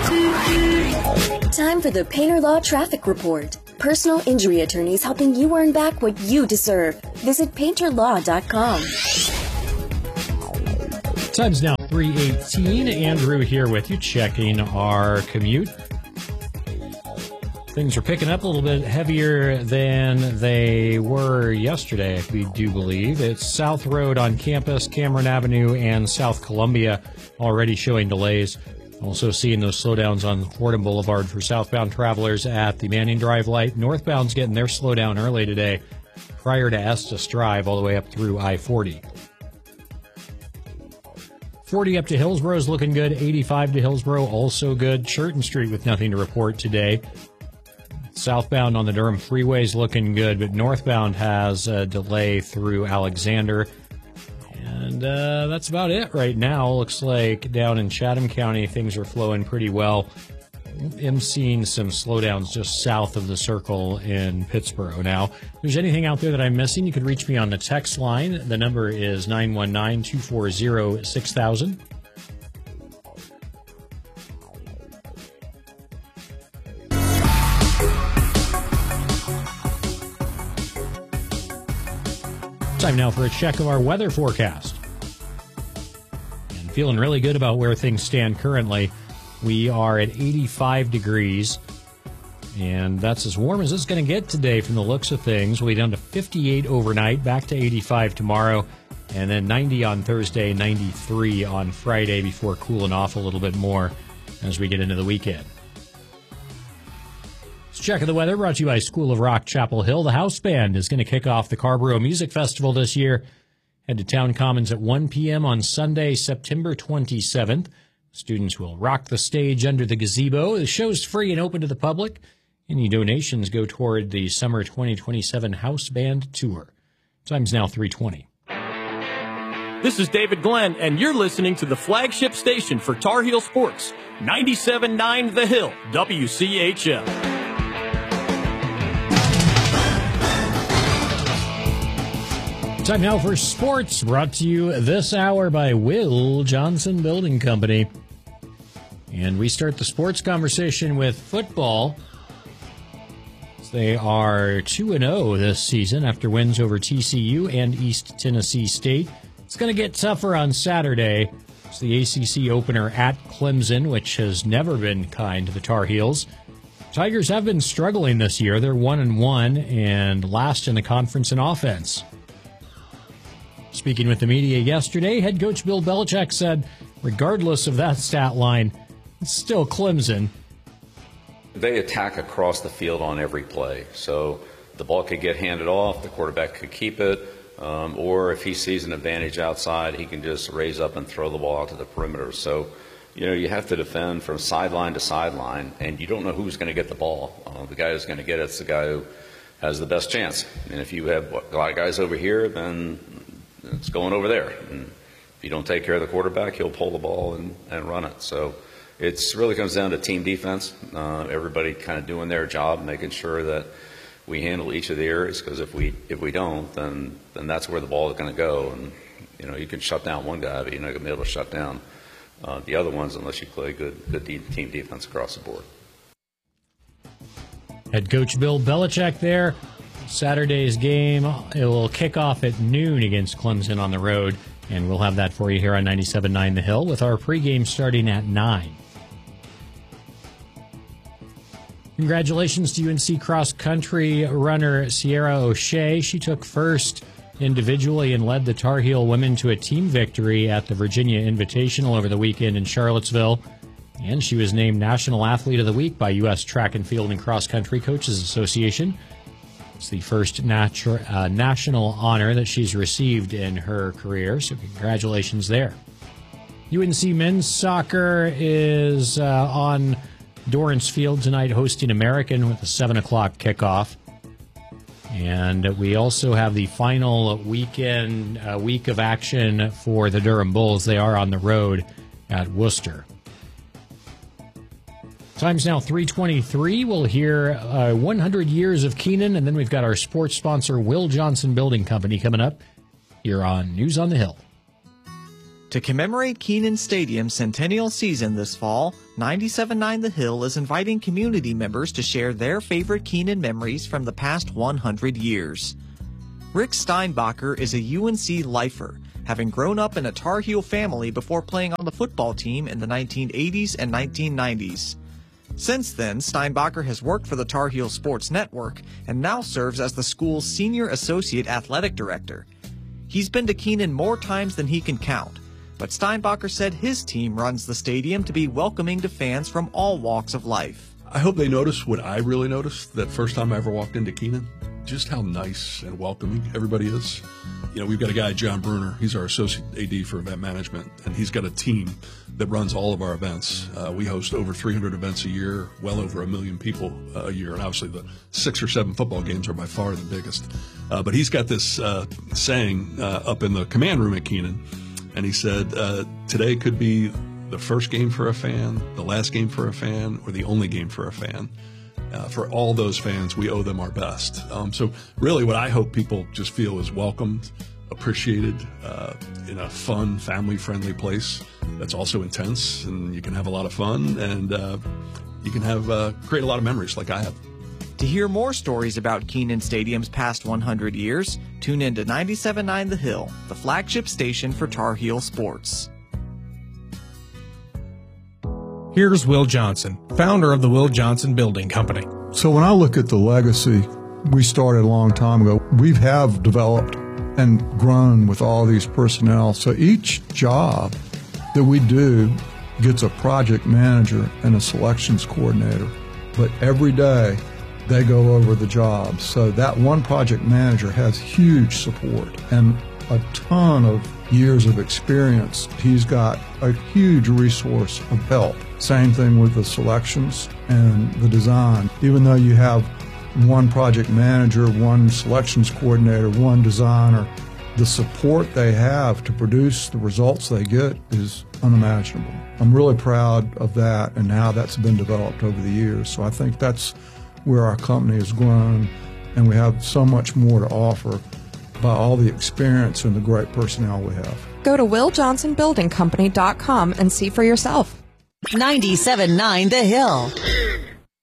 Time for the Painter Law Traffic Report. Personal injury attorneys helping you earn back what you deserve. Visit painterlaw.com. Time's now 3:18. Andrew here with you, checking our commute. Things are picking up a little bit heavier than they were yesterday, we do believe. It's South Road on campus, Cameron Avenue, and South Columbia already showing delays. Also seeing those slowdowns on Fordham Boulevard for southbound travelers at the Manning Drive light. Northbound's getting their slowdown early today prior to Estes Drive all the way up through I-40. 40 up to Hillsborough is looking good. 85 to Hillsborough, also good. Churton Street with nothing to report today. Southbound on the Durham Freeway is looking good, but northbound has a delay through Alexander. And that's about it right now. Looks like down in Chatham County, things are flowing pretty well. I'm seeing some slowdowns just south of the circle in Pittsburgh now. If there's anything out there that I'm missing, you could reach me on the text line. The number is 919-240-6000. Time now for a check of our weather forecast. And feeling really good about where things stand currently. We are at 85 degrees, and that's as warm as it's going to get today from the looks of things. We'll be down to 58 overnight, back to 85 tomorrow, and then 90 on Thursday, 93 on Friday before cooling off a little bit more as we get into the weekend. Check of the weather brought to you by School of Rock Chapel Hill. The house band is going to kick off the Carrboro Music Festival this year. Head to Town Commons at 1 p.m. on Sunday, September 27th. Students will rock the stage under the gazebo. The show's free and open to the public. Any donations go toward the Summer 2027 House Band Tour. Time's now 3:20. This is David Glenn, and you're listening to the flagship station for Tar Heel Sports, 97.9 The Hill, WCHL. Time now for sports, brought to you this hour by Will Johnson Building Company. And we start the sports conversation with football. They are 2-0 this season after wins over TCU and East Tennessee State. It's going to get tougher on Saturday. It's the ACC opener at Clemson, which has never been kind to the Tar Heels. Tigers have been struggling this year. They're 1-1 and last in the conference in offense. Speaking with the media yesterday, head coach Bill Belichick said, regardless of that stat line, it's still Clemson. They attack across the field on every play. So the ball could get handed off, the quarterback could keep it, or if he sees an advantage outside, he can just raise up and throw the ball out to the perimeter. So, you have to defend from sideline to sideline, and you don't know who's going to get the ball. The guy who's going to get it's the guy who has the best chance. And if you have a lot of guys over here, then it's going over there. And if you don't take care of the quarterback, he'll pull the ball and run it. So it really comes down to team defense. Everybody kind of doing their job, making sure that we handle each of the areas. Because if we don't, then that's where the ball is going to go. And you can shut down one guy, but you're not going to be able to shut down the other ones unless you play good team defense across the board. Head coach Bill Belichick there. Saturday's game, it will kick off at noon against Clemson on the road, and we'll have that for you here on 97.9 The Hill with our pregame starting at 9. Congratulations to UNC cross-country runner Sierra O'Shea. She took first individually and led the Tar Heel women to a team victory at the Virginia Invitational over the weekend in Charlottesville. And she was named National Athlete of the Week by U.S. Track and Field and Cross Country Coaches Association. It's the first national honor that she's received in her career, so congratulations there. UNC men's soccer is on Dorrance Field tonight hosting American with a 7 o'clock kickoff. And we also have the final week of action for the Durham Bulls. They are on the road at Worcester. Time's now 3:23. We'll hear 100 Years of Keenan, and then we've got our sports sponsor, Will Johnson Building Company, coming up here on News on the Hill. To commemorate Kenan Stadium's centennial season this fall, 97.9 The Hill is inviting community members to share their favorite Kenan memories from the past 100 years. Rick Steinbacher is a UNC lifer, having grown up in a Tar Heel family before playing on the football team in the 1980s and 1990s. Since then, Steinbacher has worked for the Tar Heel Sports Network and now serves as the school's Senior Associate Athletic Director. He's been to Kenan more times than he can count, but Steinbacher said his team runs the stadium to be welcoming to fans from all walks of life. I hope they notice what I really noticed that first time I ever walked into Kenan, just how nice and welcoming everybody is. You know, we've got a guy, John Bruner, he's our associate AD for event management, and he's got a team that runs all of our events. We host over 300 events a year, well over 1 million people a year, and obviously the 6 or 7 football games are by far the biggest. But he's got this saying up in the command room at Kenan, and he said, today could be the first game for a fan, the last game for a fan, or the only game for a fan. For all those fans, we owe them our best. So really what I hope people just feel is welcomed, appreciated, in a fun, family-friendly place that's also intense, and you can have a lot of fun, and you can have create a lot of memories like I have. To hear more stories about Kenan Stadium's past 100 years, tune in to 97.9 The Hill, the flagship station for Tar Heel sports. Here's Will Johnson, founder of the Will Johnson Building Company. So when I look at the legacy we started a long time ago, we have developed and grown with all these personnel. So each job that we do gets a project manager and a selections coordinator. But every day they go over the job. So that one project manager has huge support and a ton of years of experience. He's got a huge resource of help. Same thing with the selections and the design. Even though you have one project manager, one selections coordinator, one designer, the support they have to produce the results they get is unimaginable. I'm really proud of that and how that's been developed over the years. So I think that's where our company has grown, and we have so much more to offer by all the experience and the great personnel we have. Go to WillJohnsonBuildingCompany.com and see for yourself. 97.9 The Hill.